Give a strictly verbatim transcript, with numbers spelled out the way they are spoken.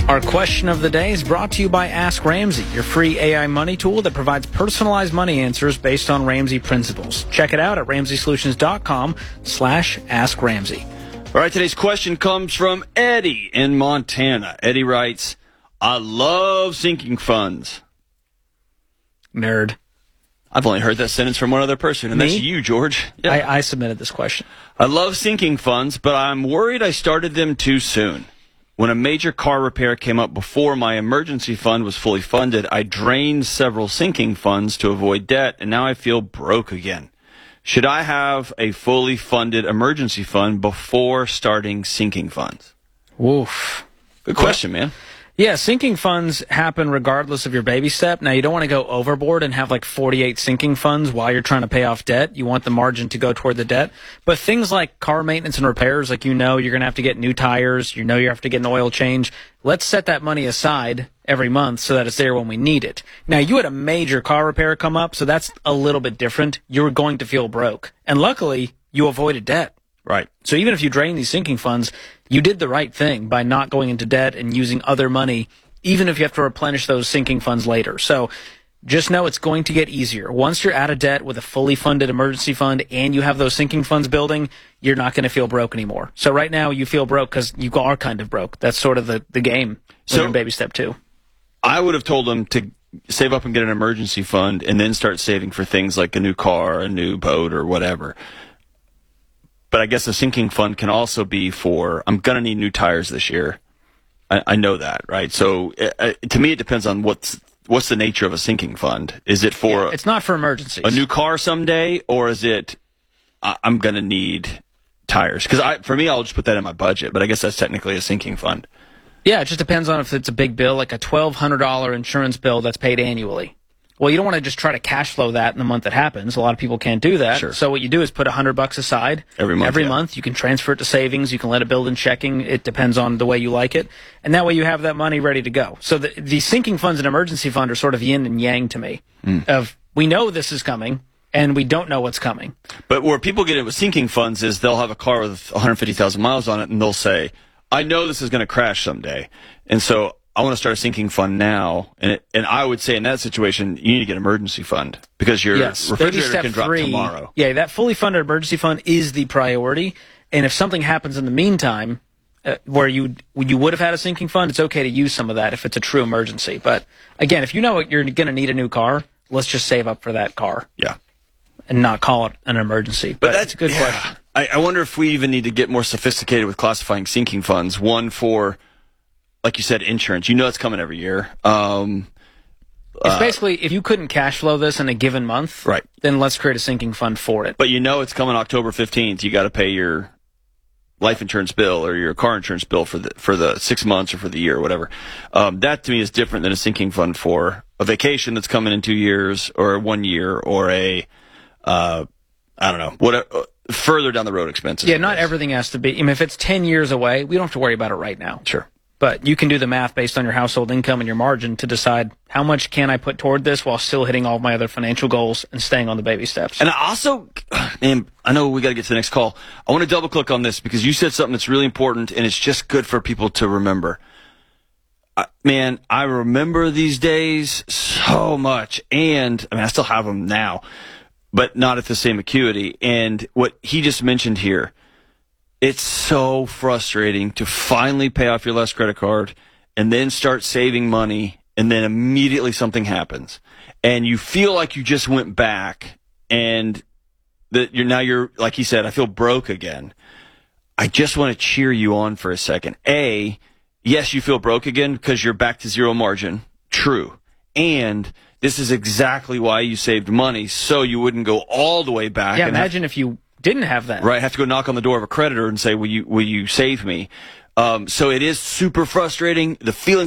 Our question of the day is brought to you by Ask Ramsey, your free A I money tool that provides personalized money answers based on Ramsey principles. Check it out at ramsey solutions dot com slash ask ramsey. All right, today's question comes from Eddie in Montana. Eddie writes, I love sinking funds. Nerd. I've only heard that sentence from one other person, and Me? that's you, George. Yeah. I, I submitted this question. I love sinking funds, but I'm worried I started them too soon. When a major car repair came up before my emergency fund was fully funded, I drained several sinking funds to avoid debt, and now I feel broke again. Should I have a fully funded emergency fund before starting sinking funds? Woof. Good question, man. Yeah, sinking funds happen regardless of your baby step. Now, you don't want to go overboard and have like forty-eight sinking funds while you're trying to pay off debt. You want the margin to go toward the debt. But things like car maintenance and repairs, like you know you're going to have to get new tires, you know you have to get an oil change. Let's set that money aside every month so that it's there when we need it. Now, you had a major car repair come up, so that's a little bit different. You're going to feel broke. And luckily, you avoided debt. Right. So even if you drain these sinking funds, you did the right thing by not going into debt and using other money, even if you have to replenish those sinking funds later. So just know it's going to get easier. Once you're out of debt with a fully funded emergency fund and you have those sinking funds building, you're not going to feel broke anymore. So right now you feel broke because you are kind of broke. That's sort of the, the game So in baby step two. I would have told them to save up and get an emergency fund and then start saving for things like a new car, a new boat, or whatever. But I guess a sinking fund can also be for, I'm going to need new tires this year. I, I know that, right? So uh, to me, it depends on what's what's the nature of a sinking fund. Is it for Yeah, it's not for emergencies. a new car someday, or is it I, I'm going to need tires? Because I, for me, I'll just put that in my budget. But I guess that's technically a sinking fund. Yeah, it just depends on if it's a big bill, like a twelve hundred dollars insurance bill that's paid annually. Well, you don't want to just try to cash flow that in the month it happens. A lot of people can't do that. Sure. So what you do is put a hundred bucks aside Every month, Every yeah. month, you can transfer it to savings. You can let it build in checking. It depends on the way you like it, and that way you have that money ready to go. So the, the sinking funds and emergency fund are sort of yin and yang to me. Mm. Of we know this is coming, and we don't know what's coming. But where people get it with sinking funds is they'll have a car with one hundred fifty thousand miles on it, and they'll say, "I know this is going to crash someday," and so I want to start a sinking fund now, and it, and I would say in that situation, you need to get an emergency fund because your yes. refrigerator can drop three, tomorrow. Yeah, that fully funded emergency fund is the priority, and if something happens in the meantime, uh, where you you would have had a sinking fund, it's okay to use some of that if it's a true emergency. But again, if you know you're going to need a new car, let's just save up for that car. Yeah, and not call it an emergency. But, but that's a good yeah. question. I, I wonder if we even need to get more sophisticated with classifying sinking funds. One for, like you said, insurance. You know it's coming every year. Um, it's uh, basically, if you couldn't cash flow this in a given month, right. then let's create a sinking fund for it. But you know it's coming October fifteenth. You got to pay your life insurance bill or your car insurance bill for the for the six months or for the year or whatever. Um, that to me is different than a sinking fund for a vacation that's coming in two years or one year or a, uh, I don't know, what uh, further down the road expenses. Yeah, not everything has to be. I mean, if it's ten years away, we don't have to worry about it right now. Sure. But you can do the math based on your household income and your margin to decide how much can I put toward this while still hitting all my other financial goals and staying on the baby steps. And I also, man, I know we got to get to the next call. I want to double click on this because you said something that's really important and it's just good for people to remember. I, man, I remember these days so much, and I mean, I still have them now, but not at the same acuity. And what he just mentioned here, it's so frustrating to finally pay off your last credit card and then start saving money, and then immediately something happens, and you feel like you just went back, and that you're now you're like he said, I feel broke again. I just want to cheer you on for a second. A, yes, you feel broke again because you're back to zero margin. True. And this is exactly why you saved money, so you wouldn't go all the way back. Yeah, and imagine have, if you didn't have that. Right, have to go knock on the door of a creditor and say, will you, will you save me? Um, so it is super frustrating. The feelings